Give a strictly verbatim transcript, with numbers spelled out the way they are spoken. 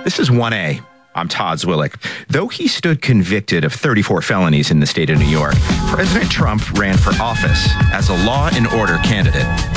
This is one A. I'm Todd Zwillich. Though he stood convicted of thirty-four felonies in the state of New York, President Trump ran for office as a law and order candidate.